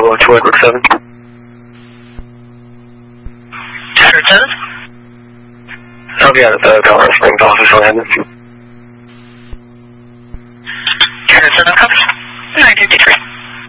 to Edward 7. Edward 7? I'll be out at the Colorado Springs office. What happened?